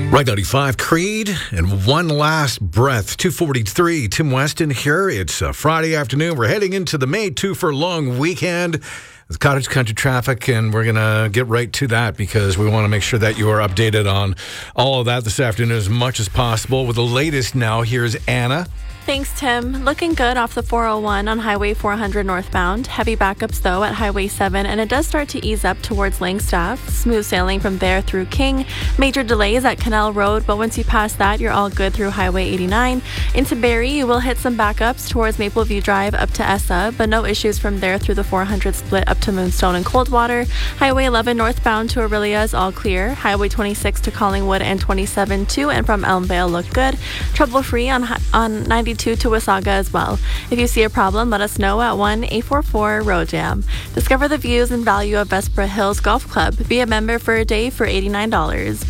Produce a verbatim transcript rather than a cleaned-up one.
Right ninety-five, Creed, and One Last Breath. two forty-three, Tim Weston here. It's a Friday afternoon. We're heading into the May two for long weekend with cottage country traffic, and we're going to get right to that because we want to make sure that you are updated on all of that this afternoon as much as possible. With the latest now, here's Anna. Thanks, Tim. Looking good off the four oh one on Highway four hundred northbound. Heavy backups, though, at Highway seven, and it does start to ease up towards Langstaff. Smooth sailing from there through King. Major delays at Canal Road, but once you pass that, you're all good through Highway eighty-nine. Into Barrie, you will hit some backups towards Mapleview Drive up to Essa, but no issues from there through the four hundred split up to Moonstone and Coldwater. Highway eleven northbound to Aurelia is all clear. Highway twenty-six to Collingwood and twenty-seven to and from Elmvale look good. Trouble-free on, on ninety-two to Wasaga as well. If you see a problem, let us know at one eight four four road jam. Discover the views and value of Vespra Hills Golf Club. Be a member for a day for eighty-nine dollars.